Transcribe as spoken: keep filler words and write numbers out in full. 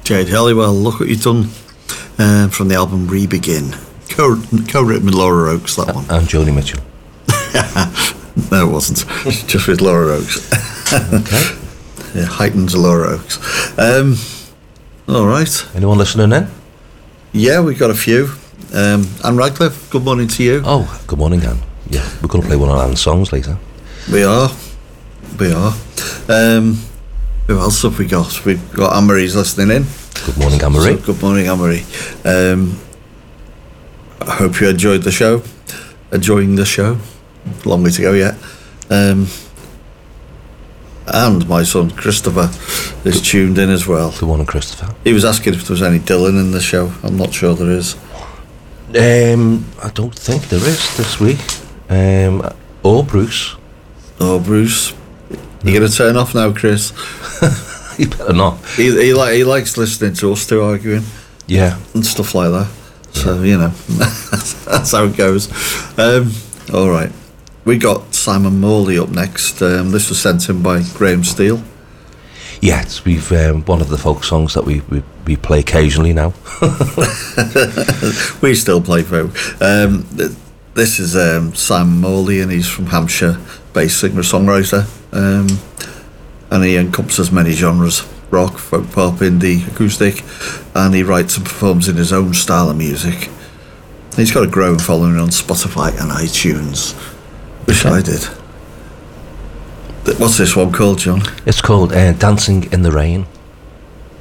Jade Halliwell, look what you've done uh, from the album Re-Begin. Co- co-written with Laura Oakes, that one. And Joni Mitchell. No, it wasn't. Just with Laura Oakes. Okay. Yeah, heightened to Laura Oakes. Um, all right. Anyone listening in? Yeah, we've got a few. Um, Anne Radcliffe, good morning to you. Oh, good morning, Anne. Yeah, we're going to play one of Anne's songs later. We are. We are. Um, who else have we got? We've got Anne-Marie's listening in. Good morning, Anne-Marie. So, good morning, Anne-Marie. Um, I hope you enjoyed the show. Enjoying the show. Long way to go yet. Um, and my son Christopher is good, tuned in as well. Good morning, Christopher. He was asking if there was any Dylan in the show. I'm not sure there is. Um, I don't think there is this week. Um, or Bruce. Or Bruce. You going to turn off now, Chris? You better not. He he, li- he likes listening to us two arguing. Yeah. And stuff like that. So, yeah. You know, that's how it goes. Um, all right. We got Simon Morley up next. Um, this was sent in by Graham Steele. Yes, we've um, one of the folk songs that we, we, we play occasionally now. We still play folk. Um, th- this is um, Simon Morley, and he's from Hampshire, based singer-songwriter. Um, and he encompasses many genres: rock, folk pop, indie, acoustic, and he writes and performs in his own style of music. He's got a growing following on Spotify and iTunes. Wish okay. I did. What's this one called, John? It's called uh, Dancing in the Rain.